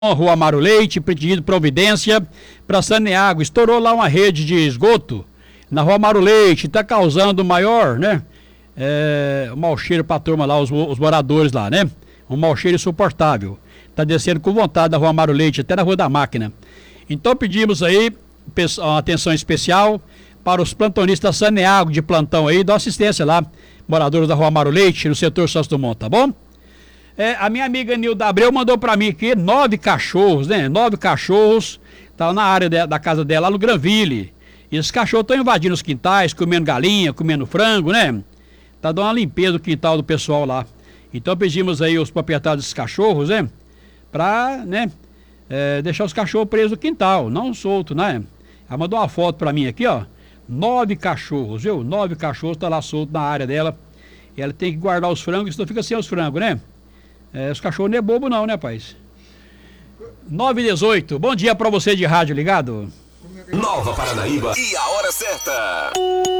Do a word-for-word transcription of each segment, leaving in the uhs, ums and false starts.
Rua Amaro Leite, pedindo providência para Saneago. Estourou lá uma rede de esgoto na Rua Amaro Leite, está causando maior, né? É, um mau cheiro para a turma lá, os, os moradores lá, né? Um mau cheiro insuportável. Está descendo com vontade da Rua Amaro Leite, até na Rua da Máquina. Então pedimos aí uma atenção especial para os plantonistas Saneago de plantão aí, da assistência lá, moradores da Rua Amaro Leite, no setor Santos Dumont, tá bom? É, a minha amiga Nilda Abreu mandou pra mim aqui nove cachorros, né? Nove cachorros, tá na área de, da casa dela, lá no Granville. E esses cachorros estão invadindo os quintais, comendo galinha, comendo frango, né? Tá dando uma limpeza do quintal do pessoal lá. Então pedimos aí os proprietários desses cachorros, né? Pra, né? É, deixar os cachorros presos no quintal, não soltos, né? Ela mandou uma foto pra mim aqui, ó. Nove cachorros, viu? Nove cachorros tá lá soltos na área dela. E ela tem que guardar os frangos, senão fica sem os frangos, né? É, os cachorros não é bobo não, né, paz? nove e dezoito, bom dia pra você de rádio ligado. Nova Paranaíba e a hora certa.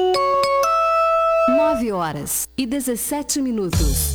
nove horas e dezessete minutos.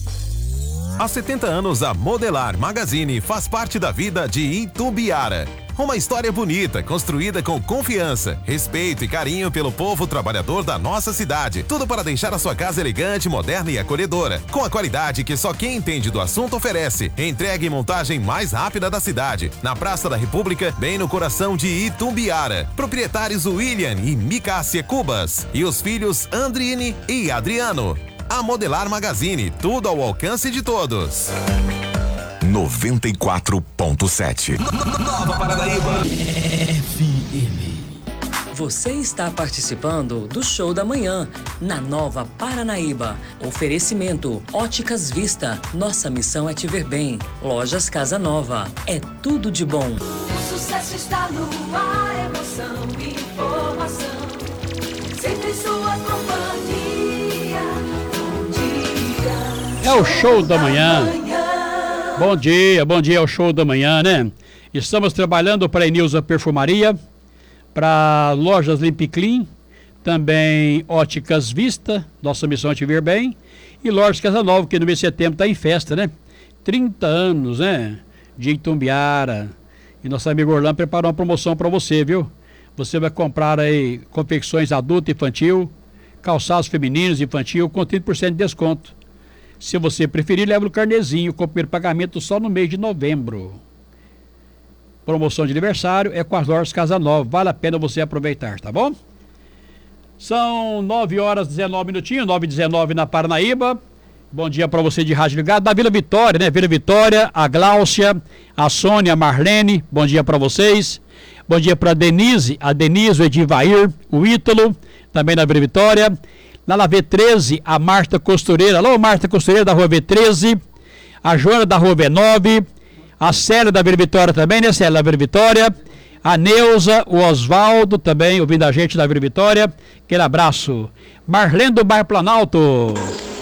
Há setenta anos, a Modelar Magazine faz parte da vida de Itumbiara. Uma história bonita, construída com confiança, respeito e carinho pelo povo trabalhador da nossa cidade. Tudo para deixar a sua casa elegante, moderna e acolhedora. Com a qualidade que só quem entende do assunto oferece. Entregue e montagem mais rápida da cidade. Na Praça da República, bem no coração de Itumbiara. Proprietários William e Micácia Cubas. E os filhos Andrine e Adriano. A Modelar Magazine, tudo ao alcance de todos. noventa e quatro ponto sete. Nova Paranaíba F M. Você está participando do Show da Manhã, na Nova Paranaíba. Oferecimento Óticas Vista. Nossa missão é te ver bem. Lojas Casa Nova. É tudo de bom. O sucesso está no ar, emoção e informação. Sempre sua companhia. Bom dia. É o Show da Manhã. Bom dia, bom dia, é o Show da Manhã, né? Estamos trabalhando para a Enilza Perfumaria, para Lojas Limpiclean, também Óticas Vista, nossa missão é te ver bem, e Lojas Casa Nova, que no mês de setembro está em festa, né? trinta anos, né? De Itumbiara. E nosso amigo Orlando preparou uma promoção para você, viu? Você vai comprar aí confecções adulto e infantil, calçados femininos e infantil com trinta por cento de desconto. Se você preferir, leva o carnezinho com o primeiro pagamento só no mês de novembro. Promoção de aniversário é com as lojas Casa Nova. Vale a pena você aproveitar, tá bom? São nove horas e dezenove minutinhos, nove e dezenove na Paranaíba. Bom dia para você de rádio ligado. Da Vila Vitória, né? Vila Vitória, a Gláucia, a Sônia, a Marlene. Bom dia para vocês. Bom dia para a Denise, a Denise, o Edivair, o Ítalo, também na Vila Vitória. Lá na V treze, a Marta Costureira. Alô, Marta Costureira da Rua V treze. A Joana da Rua V nove. A Célia da Vila Vitória também, né, Célia da Vila Vitória. A Neuza, o Osvaldo também, ouvindo a gente da Vila Vitória. Aquele abraço. Marlene do Bairro Planalto.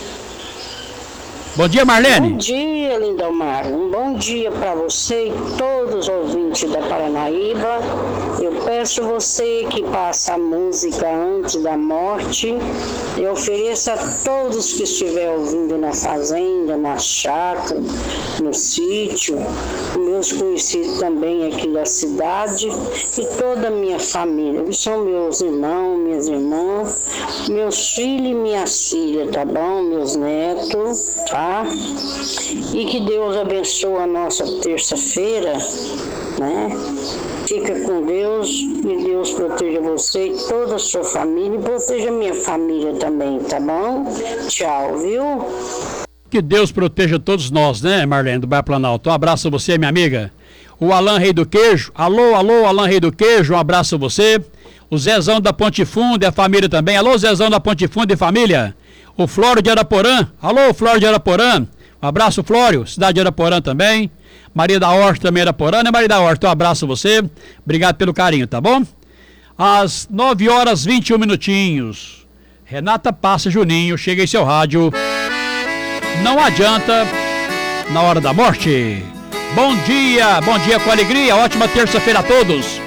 Bom dia, Marlene. Bom dia, Lindomar. Um bom dia para você e todos os ouvintes da Paranaíba. Eu peço você que passe a música Antes da Morte e ofereça a todos que estiver ouvindo na fazenda, na chácara, no sítio, meus conhecidos também aqui da cidade e toda a minha família. Eles são meus irmãos, minhas irmãs, meus filhos e minhas filhas, tá bom? Meus netos, tá? E que Deus abençoe a nossa terça-feira, né? Fica com Deus e Deus proteja você e toda a sua família e proteja a minha família também, tá bom? Tchau, viu? Que Deus proteja todos nós, né, Marlene, do Bairro Planalto. Um abraço a você, minha amiga. O Alan Rei do Queijo. Alô, alô, Alan Rei do Queijo, um abraço a você. O Zezão da Ponte Funda e a família também. Alô, Zezão da Ponte Funda e família. O Flório de Araporã. Alô, Flório de Araporã. Um abraço, Flório. Cidade de Araporã também. Maria da Horta também Araporã, né, Maria da Horta? Um abraço a você. Obrigado pelo carinho, tá bom? Às nove horas e vinte e um minutinhos. Renata Passa Juninho, chega em seu rádio. Não adianta na hora da morte. Bom dia, bom dia com alegria. Ótima terça-feira a todos.